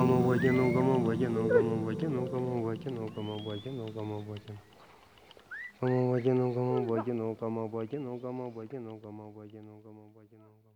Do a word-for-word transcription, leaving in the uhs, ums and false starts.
кому вытянул, кому вытянул, кому вытянул, кому вытянул, кому вытянул, кому вытянул. Кому вытянул, кому вытянул, кому вытянул, кому вытянул, кому вытянул, кому вытянул.